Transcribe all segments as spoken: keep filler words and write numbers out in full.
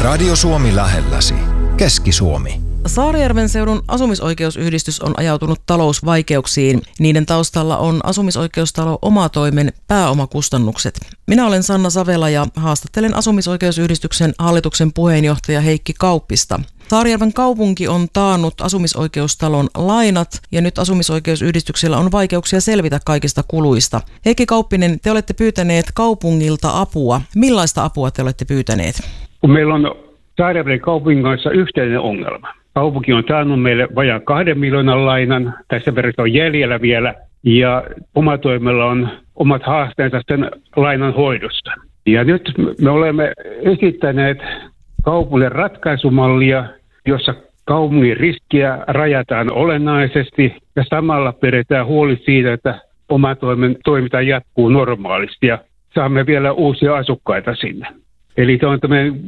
Radio Suomi lähelläsi. Keski-Suomi. Saarijärven seudun asumisoikeusyhdistys on ajautunut talousvaikeuksiin. Niiden taustalla on asumisoikeustalo Omatoimen pääomakustannukset. Minä olen Sanna Savela ja haastattelen asumisoikeusyhdistyksen hallituksen puheenjohtaja Heikki Kauppista. Saarijärven kaupunki on taannut asumisoikeustalon lainat ja nyt asumisoikeusyhdistyksellä on vaikeuksia selvitä kaikista kuluista. Heikki Kauppinen, te olette pyytäneet kaupungilta apua. Millaista apua te olette pyytäneet? Kun meillä on Saarijärven kaupungin kanssa yhteinen ongelma. Kaupunki on taannut meille vajaan kahden miljoonan lainan. Tässä verran on jäljellä vielä. Ja Omatoimella on omat haasteensa sen lainan hoidosta. Ja nyt me olemme esittäneet kaupungille ratkaisumallia, jossa kaupungin riskiä rajataan olennaisesti ja samalla pidetään huoli siitä, että Omatoimen toiminta jatkuu normaalisti ja saamme vielä uusia asukkaita sinne. Eli se on tämmöinen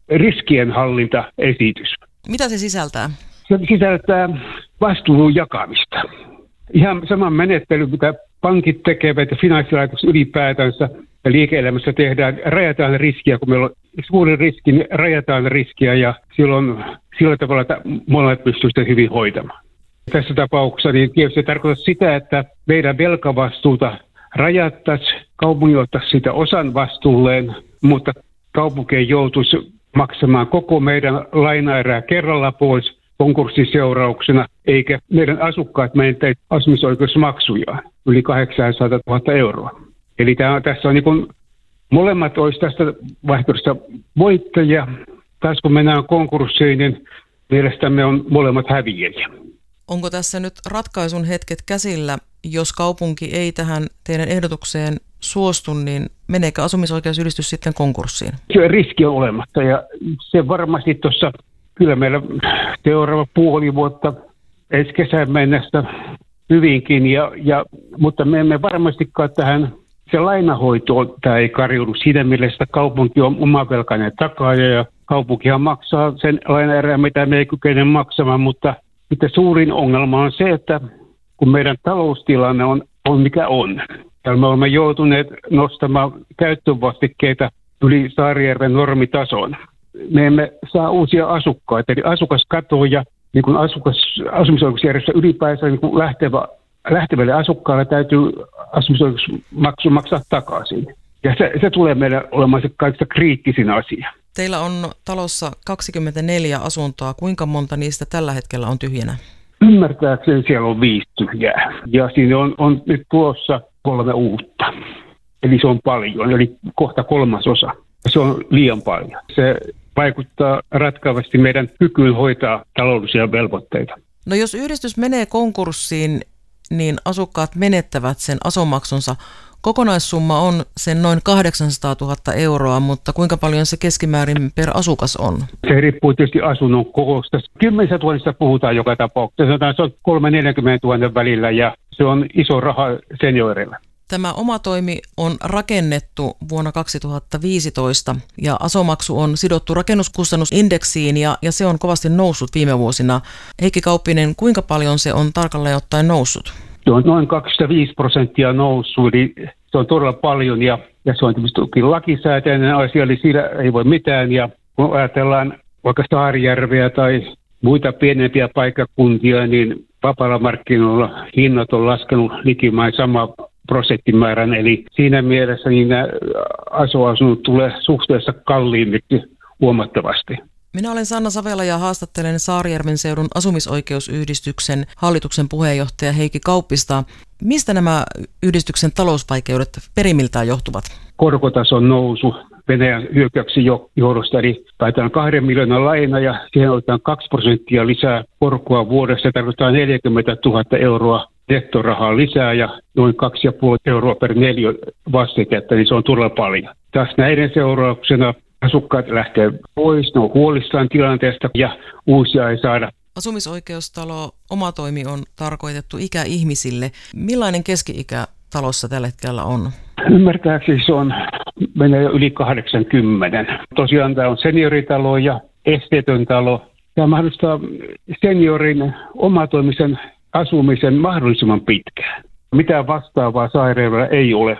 riskienhallintaesitys. Mitä se sisältää? Se sisältää vastuun jakamista. Ihan saman menettely, mitä pankit tekevät ja finanssilaitokset ylipäätänsä ja liike-elämässä tehdään. Rajataan riskiä, kun meillä on suuri riski, niin rajataan riskiä ja silloin sillä tavalla, että molemmat pystyvät sitä hyvin hoitamaan. Tässä tapauksessa niin tietysti se tarkoittaa sitä, että meidän velkavastuuta rajattaisiin, kaupunki ottaisi sitä osan vastuulleen, mutta kaupunki ei joutuisi maksamaan koko meidän lainaerää kerralla pois konkurssin seurauksena, eikä meidän asukkaat menettäisi asumisoikeusmaksujaan yli kahdeksansataatuhatta euroa. Eli tämä, tässä on niin kuin, molemmat olisi tästä vaihtoehdosta voittajia. Taas kun mennään konkurssiin, niin mielestämme on molemmat häviäjiä. Onko tässä nyt ratkaisun hetket käsillä, jos kaupunki ei tähän teidän ehdotukseen suostu, niin meneekö asumisoikeusyhdistys sitten konkurssiin? Se riski on olemassa ja se varmasti tuossa, kyllä meillä seuraava puoli vuotta ensi kesän mennessä hyvinkin, ja, ja, mutta me emme varmastikaan tähän, se lainahoitoon tämä ei karjoudu siinä mielessä, että kaupunki on omavelkainen takaaja ja kaupunkihan maksaa sen lainaerän, mitä me ei kykene maksamaan, mutta sitten suurin ongelma on se, että kun meidän taloustilanne on, on mikä on. Ja me olemme joutuneet nostamaan käyttövastikkeita yli Saarijärven normitason. Me emme saa uusia asukkaita, eli asukaskato ja niin kuin asukas, asumisoikeusjärjestelmä ylipäänsä niin kuin lähtevä, lähtevälle asukkaalle täytyy asumisoikeusmaksu maksaa takaisin. Ja se, se tulee meidän olemaan se kaikista kriittisin asia. Teillä on talossa kaksikymmentäneljä asuntoa. Kuinka monta niistä tällä hetkellä on tyhjänä? Ymmärtääkseni siellä on viisi tyhjää. Ja siinä on, on nyt tulossa kolme uutta. Eli se on paljon, eli kohta kolmasosa. Se on liian paljon. Se vaikuttaa ratkaavasti meidän kykyyn hoitaa taloudellisia velvoitteita. No jos yhdistys menee konkurssiin, niin asukkaat menettävät sen asumaksunsa. Kokonaissumma on sen noin kahdeksansataatuhatta euroa, mutta kuinka paljon se keskimäärin per asukas on? Se riippuu tietysti asunnon kokoista. Kymmenistä tuhansista puhutaan joka tapauksessa. Se on kolme neljäkymmentätuhatta välillä ja se on iso raha senioreille. Tämä Omatoimi on rakennettu vuonna kaksituhattaviisitoista ja asumaksu on sidottu rakennuskustannusindeksiin ja, ja se on kovasti noussut viime vuosina. Heikki Kauppinen, kuinka paljon se on tarkalleen ottaen noussut? Se on noin kaksikymmentäviisi prosenttia noussut, eli se on todella paljon ja, ja se on tietysti lakisääteinen asia, eli siinä ei voi mitään. Ja kun ajatellaan vaikka Saarijärveä tai muita pienempiä paikkakuntia, niin vapaalla markkinoilla hinnat on laskenut likimain sama prosenttimäärän, eli siinä mielessä niin nämä asuasunnot tulee suhteessa kalliimmiksi huomattavasti. Minä olen Sanna Savela ja haastattelen Saarijärven seudun asumisoikeusyhdistyksen hallituksen puheenjohtaja Heikki Kauppista. Mistä nämä yhdistyksen talousvaikeudet perimmiltään johtuvat? Korkotason nousu Venäjän hyökkäyksen johdosta, eli taitaan kahden miljoonan laina ja siihen otetaan kaksi prosenttia lisää korkoa vuodessa. Se tarkoittaa neljäkymmentätuhatta euroa nettorahaa lisää ja noin kaksi pilkku viisi euroa per neliö vastiketta, niin se on todella paljon. Taas näiden seurauksena asukkaat lähtee pois, ne on huolissaan tilanteesta ja uusia ei saada. Asumisoikeustalo Omatoimi on tarkoitettu ikäihmisille. Millainen keski-ikä talossa tällä hetkellä on? Ymmärtääkseni se on menee jo yli kahdeksankymmentä. Tosiaan tämä on senioritalo ja esteetön talo. Tämä mahdollistaa seniorin omatoimisen asumisen mahdollisimman pitkään. Mitään vastaavaa Saarijärvellä ei ole.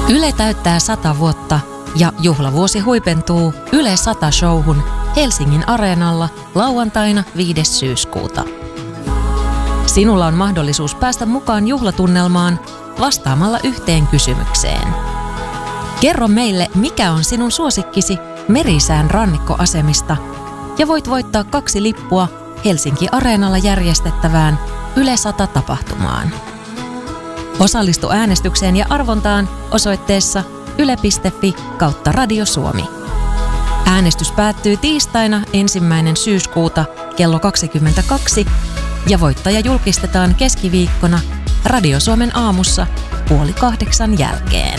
Yle täyttää sata vuotta ja juhlavuosi huipentuu Yle sata-showhun Helsingin Areenalla lauantaina viides syyskuuta. Sinulla on mahdollisuus päästä mukaan juhlatunnelmaan vastaamalla yhteen kysymykseen. Kerro meille, mikä on sinun suosikkisi Merisään rannikkoasemista ja voit voittaa kaksi lippua Helsinki Areenalla järjestettävään Yle sata-tapahtumaan. Osallistu äänestykseen ja arvontaan osoitteessa yle piste fi kautta Radio Suomi. Äänestys päättyy tiistaina ensimmäinen syyskuuta kello kaksikymmentäkaksi ja voittaja julkistetaan keskiviikkona Radio Suomen aamussa puoli kahdeksan jälkeen.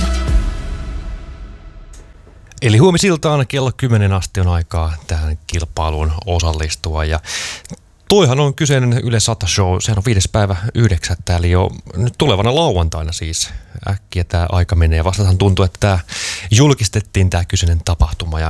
Eli huomisiltaan kello kymmenen asti on aikaa tähän kilpailuun osallistua ja toihan on kyseinen Yle sata-show, sehän on viides päivä yhdeksättä, eli jo nyt tulevana lauantaina siis äkkiä tämä aika menee. Vastataan tuntuu, että tämä julkistettiin tämä kyseinen tapahtuma ja